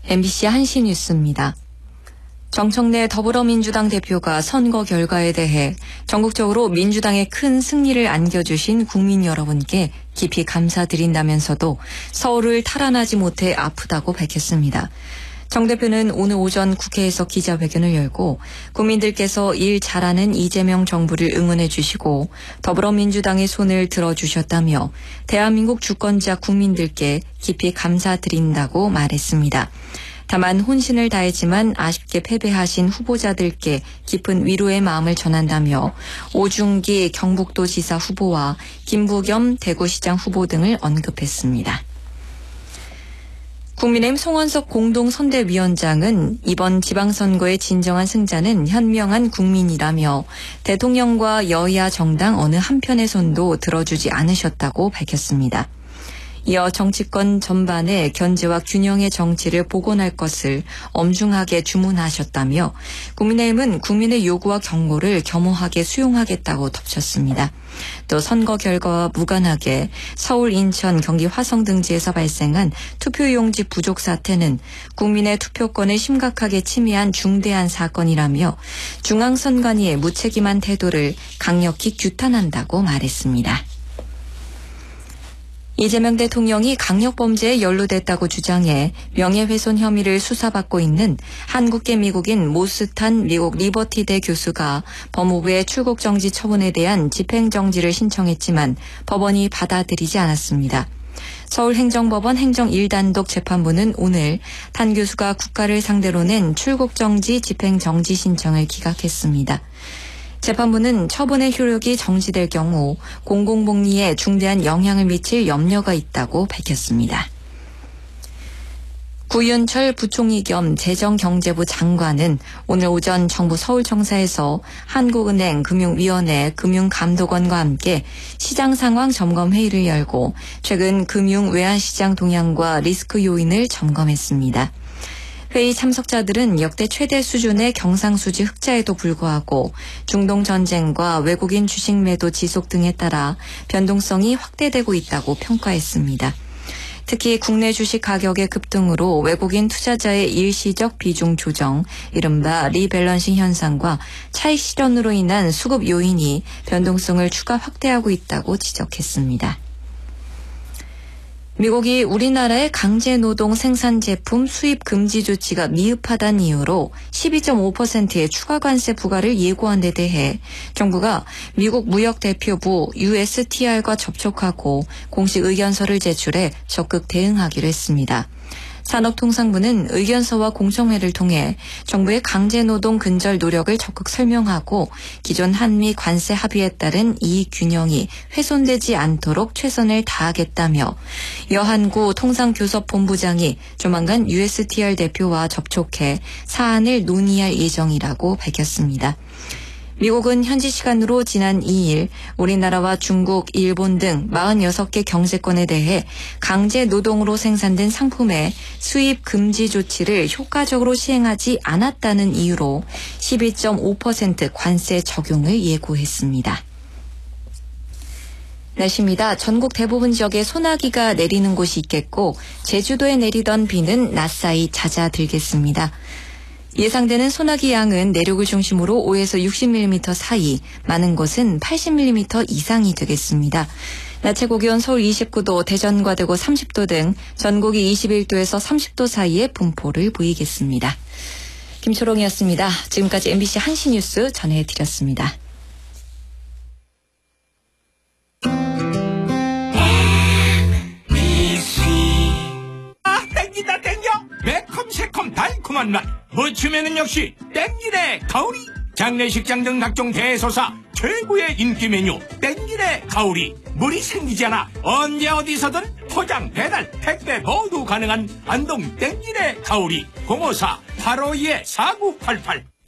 MBC 한시뉴스입니다. 정청래 더불어민주당 대표가 선거 결과에 대해 전국적으로 민주당에 큰 승리를 안겨주신 국민 여러분께 깊이 감사드린다면서도 서울을 탈환하지 못해 아프다고 밝혔습니다. 정 대표는 오늘 오전 국회에서 기자회견을 열고 국민들께서 일 잘하는 이재명 정부를 응원해 주시고 더불어민주당의 손을 들어주셨다며 대한민국 주권자 국민들께 깊이 감사드린다고 말했습니다. 다만 혼신을 다했지만 아쉽게 패배하신 후보자들께 깊은 위로의 마음을 전한다며 오중기 경북도지사 후보와 김부겸 대구시장 후보 등을 언급했습니다. 국민의힘 송원석 공동선대위원장은 이번 지방선거의 진정한 승자는 현명한 국민이라며 대통령과 여야 정당 어느 한편의 손도 들어주지 않으셨다고 밝혔습니다. 이어 정치권 전반에 견제와 균형의 정치를 복원할 것을 엄중하게 주문하셨다며 국민의힘은 국민의 요구와 경고를 겸허하게 수용하겠다고 덧붙였습니다. 또 선거 결과와 무관하게 서울, 인천, 경기 화성 등지에서 발생한 투표용지 부족 사태는 국민의 투표권을 심각하게 침해한 중대한 사건이라며 중앙선관위의 무책임한 태도를 강력히 규탄한다고 말했습니다. 이재명 대통령이 강력범죄에 연루됐다고 주장해 명예훼손 혐의를 수사받고 있는 한국계 미국인 모스탄 미국 리버티대 교수가 법무부의 출국정지 처분에 대한 집행정지를 신청했지만 법원이 받아들이지 않았습니다. 서울행정법원 행정 1단독 재판부는 오늘 탄 교수가 국가를 상대로 낸 출국정지 집행정지 신청을 기각했습니다. 재판부는 처분의 효력이 정지될 경우 공공복리에 중대한 영향을 미칠 염려가 있다고 밝혔습니다. 구윤철 부총리 겸 재정경제부 장관은 오늘 오전 정부 서울청사에서 한국은행 금융위원회 금융감독원과 함께 시장 상황 점검 회의를 열고 최근 금융 외환시장 동향과 리스크 요인을 점검했습니다. 회의 참석자들은 역대 최대 수준의 경상수지 흑자에도 불구하고 중동 전쟁과 외국인 주식 매도 지속 등에 따라 변동성이 확대되고 있다고 평가했습니다. 특히 국내 주식 가격의 급등으로 외국인 투자자의 일시적 비중 조정, 이른바 리밸런싱 현상과 차익 실현으로 인한 수급 요인이 변동성을 추가 확대하고 있다고 지적했습니다. 미국이 우리나라의 강제노동 생산 제품 수입 금지 조치가 미흡하다는 이유로 12.5%의 추가 관세 부과를 예고한 데 대해 정부가 미국 무역대표부 USTR과 접촉하고 공식 의견서를 제출해 적극 대응하기로 했습니다. 산업통상부는 의견서와 공청회를 통해 정부의 강제노동 근절 노력을 적극 설명하고 기존 한미 관세 합의에 따른 이익 균형이 훼손되지 않도록 최선을 다하겠다며 여한구 통상교섭본부장이 조만간 USTR 대표와 접촉해 사안을 논의할 예정이라고 밝혔습니다. 미국은 현지 시간으로 지난 2일 우리나라와 중국, 일본 등 46개 경제권에 대해 강제 노동으로 생산된 상품의 수입 금지 조치를 효과적으로 시행하지 않았다는 이유로 12.5% 관세 적용을 예고했습니다. 날씨입니다. 전국 대부분 지역에 소나기가 내리는 곳이 있겠고 제주도에 내리던 비는 낮 사이 잦아들겠습니다. 예상되는 소나기 양은 내륙을 중심으로 5에서 60mm 사이, 많은 곳은 80mm 이상이 되겠습니다. 낮 최고 기온 서울 29도, 대전과 대구 30도 등 전국이 21도에서 30도 사이의 분포를 보이겠습니다. 김초롱이었습니다. 지금까지 MBC 한시뉴스 전해드렸습니다. 땡긴다 땡겨 매콤 새콤 달콤한 맛 무침에는 역시 땡기네 가오리 장례식장 등 각종 대소사 최고의 인기 메뉴 땡기네 가오리 물이 생기지 않아 언제 어디서든 포장 배달 택배 모두 가능한 안동 땡기네 가오리 054-852-4988